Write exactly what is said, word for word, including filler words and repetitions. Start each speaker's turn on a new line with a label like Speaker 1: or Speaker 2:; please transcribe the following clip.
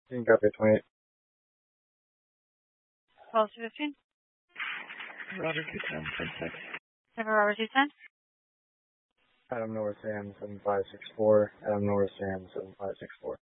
Speaker 1: Team copy twenty-eight.
Speaker 2: twelve to fifteen.
Speaker 3: Robert two ten, ten six.
Speaker 2: Seven Robert two ten.
Speaker 1: Adam North Sam seven five six four. Adam North Sam seven five six four.